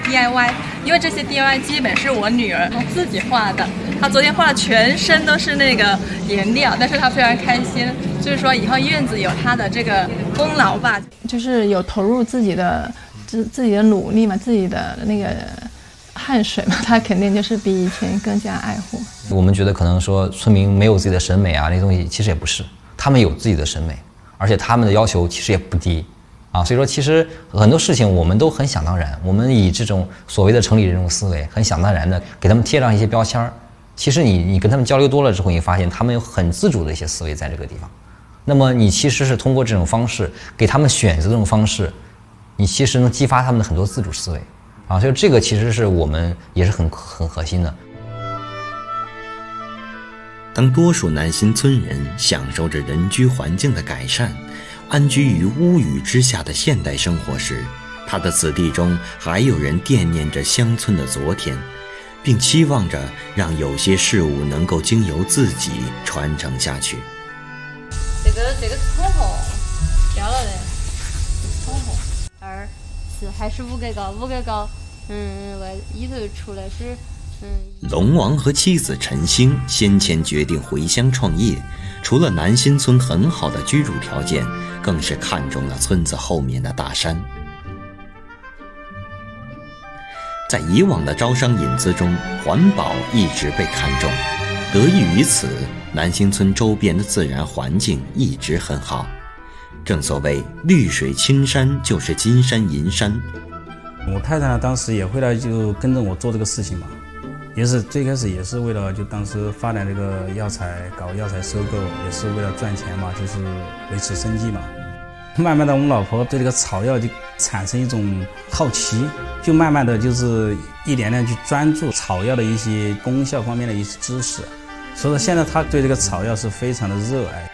DIY，因为这些 DIY 基本是我女儿自己画的，她昨天画了全身都是那个颜料，但是她非常开心，就是说以后院子有她的这个功劳吧，就是有投入自己的努力嘛，自己的那个汗水嘛，她肯定就是比以前更加爱护。 我们觉得可能说村民没有自己的审美啊，那些东西其实也不是，他们有自己的审美，而且他们的要求其实也不低啊。所以说其实很多事情我们都很想当然，我们以这种所谓的城里人这种思维很想当然的给他们贴上一些标签，其实你跟他们交流多了之后，你发现他们有很自主的一些思维在这个地方。那么你其实是通过这种方式给他们选择这种方式，你其实能激发他们的很多自主思维啊。所以这个其实是我们也是很核心的。 当多数南新村人享受着人居环境的改善，安居于屋宇之下的现代生活时，他的子弟中还有人惦念着乡村的昨天，并期望着让有些事物能够经由自己传承下去。 这个窗户掉了的，窗户是还是5格高，里头出来是龙王和妻子陈星先前决定回乡创业，除了南新村很好的居住条件，更是看中了村子后面的大山。在以往的招商引资中，环保一直被看重，得益于此，南新村周边的自然环境一直很好。正所谓绿水青山就是金山银山。 我太太呢，当时也回来就跟着我做这个事情嘛，也是最开始也是为了就当时发展这个药材，搞药材收购，也是为了赚钱嘛，就是维持生计嘛。慢慢的我们老婆对这个草药就产生一种好奇，就慢慢的就是一点点去专注草药的一些功效方面的一些知识，所以说现在她对这个草药是非常的热爱。